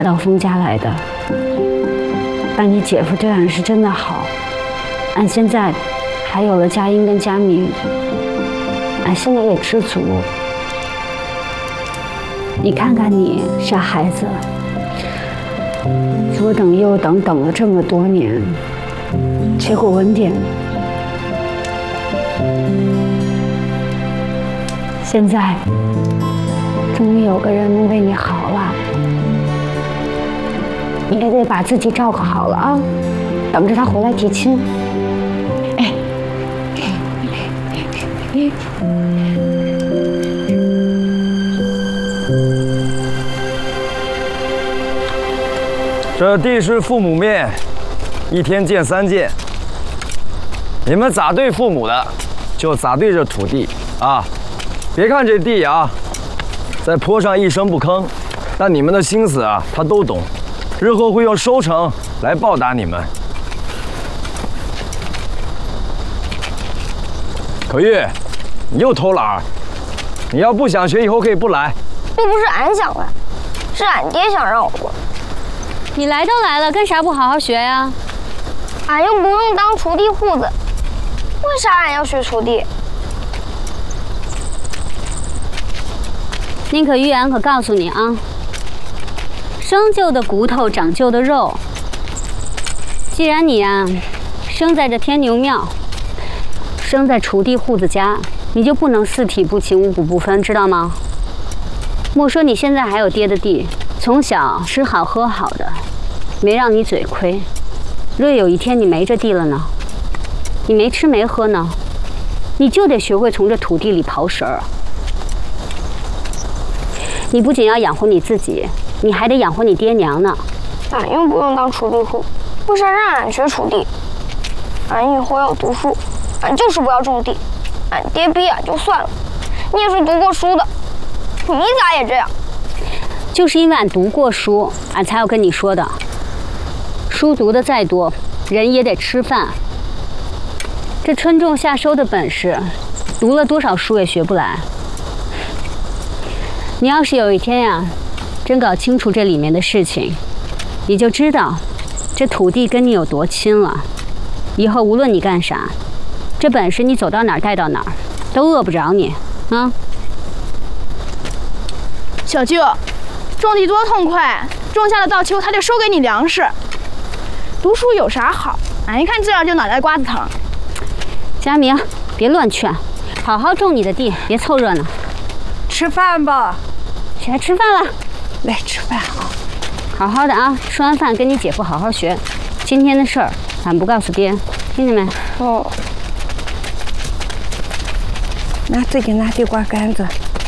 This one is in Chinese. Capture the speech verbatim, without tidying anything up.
到封家来的。但你姐夫对俺是真的好，俺现在还有了佳音跟佳明，俺现在也知足。你看看你傻孩子，左等右等等了这么多年，结果文典现在终于有个人能为你好了，你也得把自己照顾好了啊！等着他回来提亲。哎， 这地是父母面，一天见三见。你们咋对父母的，就咋对这土地啊！别看这地啊，在坡上一声不吭，但你们的心思啊，他都懂，日后会用收成来报答你们。可玉，你又偷懒儿，你要不想学，以后可以不来。 又不是俺想来，是俺爹想让我过。 你来都来了，干啥不好好学呀？ 俺又不用当锄地户子，为啥俺要学锄地？ 宁可玉，俺可告诉你啊，生就的骨头，长就的肉。既然你啊，生在这天牛庙，生在锄地户子家，你就不能四体不勤，五谷不分，知道吗？莫说你现在还有爹的地，从小吃好喝好的，没让你嘴亏。若有一天你没这地了呢，你没吃没喝呢，你就得学会从这土地里刨食儿。你不仅要养活你自己，你还得养活你爹娘呢。 俺又不用当锄地户，为啥让俺学锄地？俺以后要读书，俺就是不要种地。俺爹逼俺就算了，你也是读过书的，你咋也这样？ 就是因为俺读过书，俺才要跟你说的。书读的再多，人也得吃饭。这春种夏收的本事，读了多少书也学不来。你要是有一天呀、啊，真搞清楚这里面的事情，你就知道这土地跟你有多亲了。以后无论你干啥，这本事你走到哪儿带到哪儿，都饿不着你啊！ 小舅，种地多痛快，种下了稻秋，他就收给你粮食。读书有啥好？俺一看字儿就脑袋瓜子疼。 佳明，别乱劝，好好种你的地，别凑热闹。 吃饭吧。 起来吃饭了， 来吃饭啊！ 好好的啊，吃完饭跟你姐夫好好学。今天的事儿，俺不告诉爹，听见没？ 哦。 拿自己拿地瓜干子。